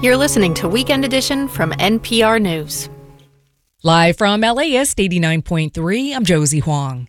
You're listening to Weekend Edition from NPR News. Live from LAist 89.3, I'm Josie Huang.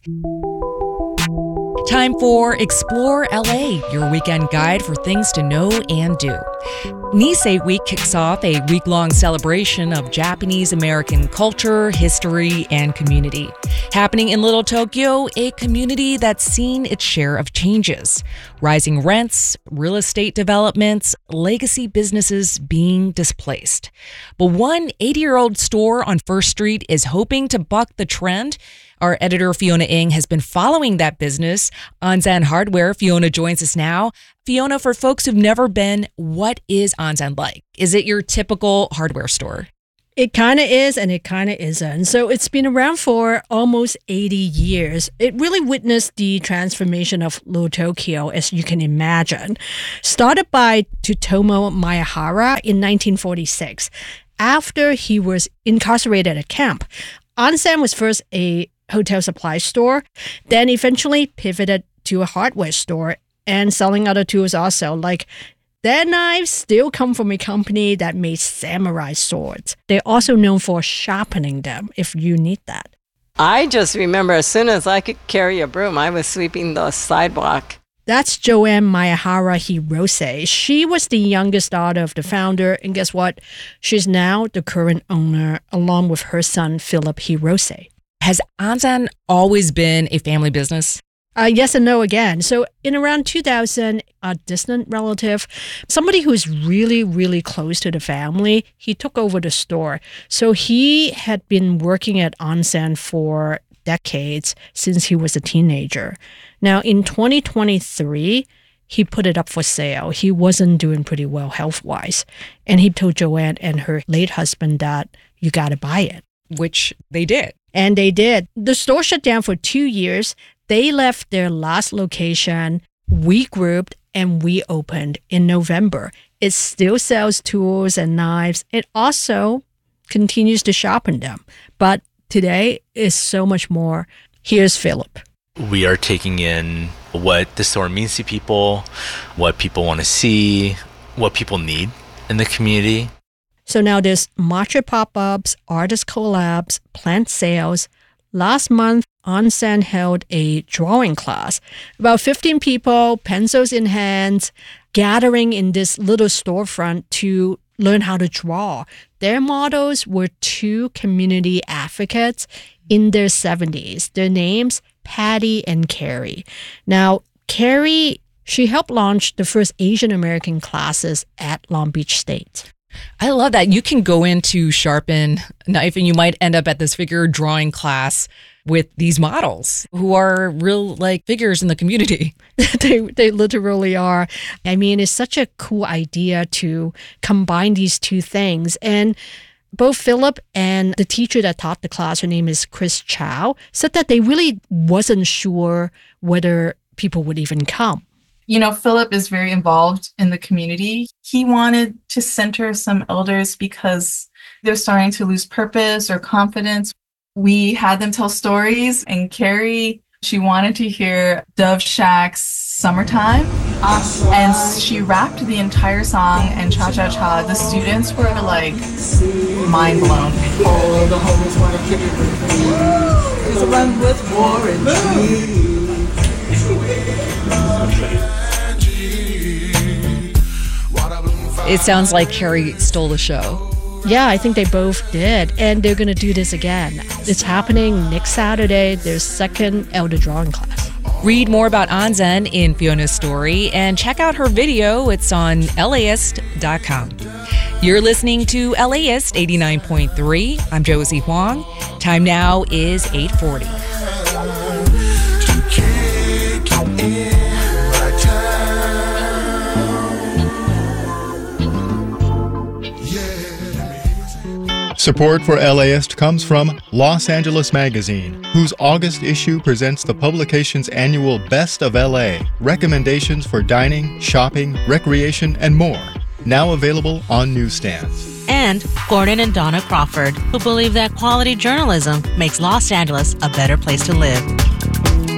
Time for Explore LA, your weekend guide for things to know and do. Nisei Week kicks off a week-long celebration of Japanese-American culture, history, and community. Happening in Little Tokyo, a community that's seen its share of changes. Rising rents, real estate developments, legacy businesses being displaced. But one 80-year-old store on First Street is hoping to buck the trend. Our editor, Fiona Ng, has been following that business. Ansan Hardware, Fiona joins us now. Fiona, for folks who've never been, what is Ansan like? Is it your typical hardware store? It kind of is and it kind of isn't. So it's been around for almost 80 years. It really witnessed the transformation of Little Tokyo, as you can imagine. Started by Tsutomu Miyahara in 1946. After he was incarcerated at camp, Ansan was first a hotel supply store, then eventually pivoted to a hardware store and selling other tools also, like their knives still come from a company that made samurai swords. They're also known for sharpening them if you need that. I just remember as soon as I could carry a broom, I was sweeping the sidewalk. That's Joanne Miyahara Hirose. She was the youngest daughter of the founder, and guess what? She's now the current owner, along with her son, Philip Hirose. Has Ansan always been a family business? Yes and no again. So in around 2000, a distant relative, somebody who's really, really close to the family, he took over the store. So he had been working at Ansan for decades since he was a teenager. Now in 2023, he put it up for sale. He wasn't doing pretty well health-wise. And he told Joanne and her late husband that you got to buy it. Which they did. And they did. The store shut down for 2 years. They left their last location, regrouped, and reopened in November. It still sells tools and knives. It also continues to sharpen them. But today is so much more. Here's Philip. We are taking in what the store means to people, what people want to see, what people need in the community. So now there's matcha pop-ups, artist collabs, plant sales. Last month, Ansan held a drawing class. About 15 people, pencils in hands, gathering in this little storefront to learn how to draw. Their models were two community advocates in their 70s. Their names, Patty and Carrie. Now, Carrie, she helped launch the first Asian American classes at Long Beach State. I love that. You can go in to sharpen a knife and you might end up at this figure drawing class with these models who are real figures in the community. They literally are. I mean, it's such a cool idea to combine these two things. And both Philip and the teacher that taught the class, her name is Chris Chow, said that they really wasn't sure whether people would even come. You know, Philip is very involved in the community. He wanted to center some elders because they're starting to lose purpose or confidence. We had them tell stories, and Carrie, she wanted to hear Dove Shack's Summertime. And she rapped the entire song and cha-cha-cha. The students were mind blown. All the homies want to kick it with me. It's a run with war and me. It sounds like Carrie stole the show. Yeah, I think they both did. And they're going to do this again. It's happening next Saturday, their second elder drawing class. Read more about Ansan in Fiona's story and check out her video. It's on LAist.com. You're listening to LAist 89.3. I'm Josie Huang. Time now is 8:40. Support for LAist comes from Los Angeles Magazine, whose August issue presents the publication's annual Best of LA, recommendations for dining, shopping, recreation, and more. Now available on newsstands. And Gordon and Donna Crawford, who believe that quality journalism makes Los Angeles a better place to live.